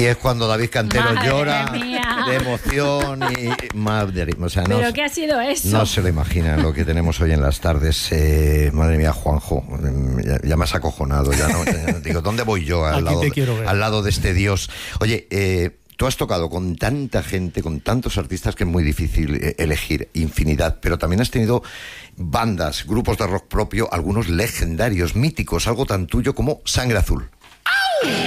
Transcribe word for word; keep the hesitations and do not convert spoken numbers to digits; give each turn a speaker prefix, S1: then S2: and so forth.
S1: Y es cuando David Cantero
S2: Madre
S1: llora
S2: mía.
S1: de emoción y madre, o sea, no,
S2: ¿Pero qué ha sido eso?
S1: No se lo imagina lo que tenemos hoy en las tardes. Eh, madre mía, Juanjo, ya, ya me has acojonado. Ya no, ya, digo, ¿dónde voy yo al lado, al lado de este Dios? Oye, eh, tú has tocado con tanta gente, con tantos artistas, que es muy difícil eh, elegir, infinidad, pero también has tenido bandas, grupos de rock propio, algunos legendarios, míticos, algo tan tuyo como Sangre Azul.